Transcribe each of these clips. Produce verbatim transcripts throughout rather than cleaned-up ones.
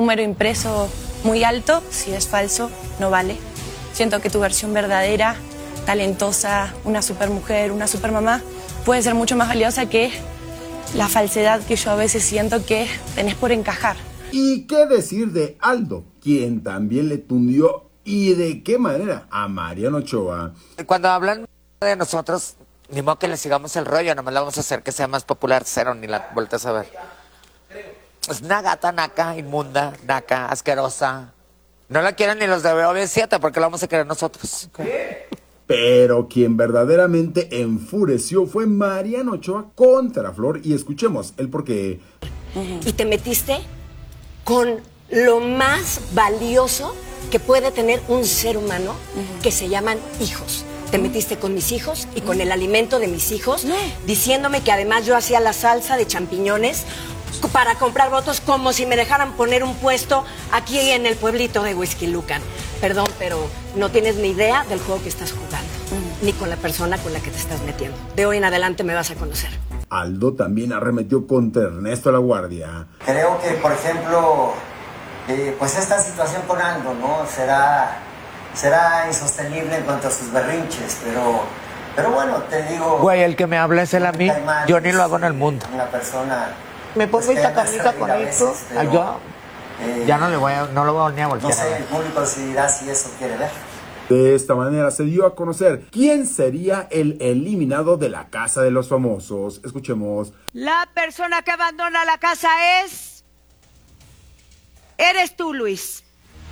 número impreso muy alto, si es falso, no vale. Siento que tu versión verdadera, talentosa, una supermujer, una supermamá, puede ser mucho más valiosa que la falsedad que yo a veces siento que tenés por encajar. ¿Y qué decir de Aldo, quien también le tundió y de qué manera a Mariano Ochoa? Cuando hablan de nosotros, ni modo que le sigamos el rollo, nomás la vamos a hacer que sea más popular, cero, ni la volteas a ver. Es una gata naca, inmunda, naca, asquerosa. No la quieren ni los de B O B siete porque la vamos a querer nosotros. ¿Qué? Pero quien verdaderamente enfureció fue Mariano Ochoa contra Flor, y escuchemos el porqué. Y te metiste con lo más valioso que puede tener un ser humano, uh-huh. que se llaman hijos. Te metiste con mis hijos y con el alimento de mis hijos, no. diciéndome que además yo hacía la salsa de champiñones para comprar votos, como si me dejaran poner un puesto aquí en el pueblito de Huixquilucan. Perdón, pero no tienes ni idea del juego que estás jugando, uh-huh. ni con la persona con la que te estás metiendo. De hoy en adelante me vas a conocer. Aldo también arremetió contra Ernesto La Guardia. Creo que, por ejemplo, eh, pues esta situación con Aldo, ¿no? Será, será insostenible en cuanto a sus berrinches, pero, pero bueno, te digo... Güey, el que me habla es el a mí, yo ni lo hago en el mundo. Una persona... Me pongo pues, esta carnita con esto, yo eh, ya no le voy a, no lo voy a ni a voltear. No sé, el público decidirá si eso quiere ver. De esta manera se dio a conocer quién sería el eliminado de la Casa de los Famosos. Escuchemos. La persona que abandona la casa es... Eres tú, Luis.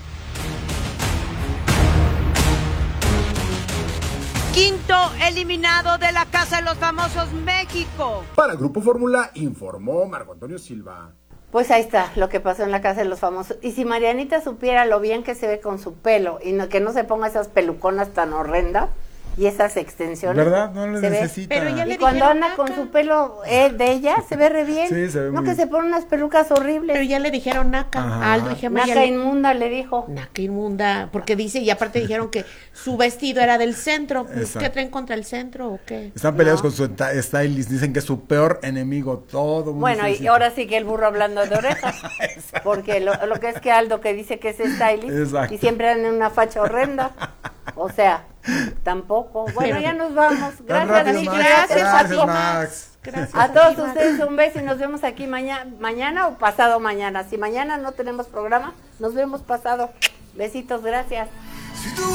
Quinto eliminado de la Casa de los Famosos, México. Para Grupo Fórmula informó Marco Antonio Silva. Pues ahí está lo que pasó en la Casa de los Famosos. Y si Marianita supiera lo bien que se ve con su pelo y no, que no se ponga esas peluconas tan horrendas y esas extensiones. ¿Verdad? No lo necesita. Pero ya le y cuando anda naca. Con su pelo eh, de ella, se ve re bien. Sí, se ve no muy... que se pone unas pelucas horribles. Pero ya le dijeron naca. Ajá. A Aldo dijeron, naca le... inmunda le dijo. Naca inmunda, porque dice, y aparte dijeron que su vestido era del centro. Pues, ¿qué traen contra el centro o qué? Están peleados no. con su stylist, dicen que es su peor enemigo, todo. Bueno, y ahora sí que el burro hablando de orejas. Porque lo, lo que es que Aldo que dice que es stylist. Exacto. Y siempre anda en una facha horrenda. O sea, tampoco. Bueno, ya nos vamos. Gracias, rápido, Max. Gracias, Gracias, Max. Max. Gracias. A todos ustedes un beso y nos vemos aquí mañana, mañana o pasado mañana. Si mañana no tenemos programa, nos vemos pasado. Besitos, gracias.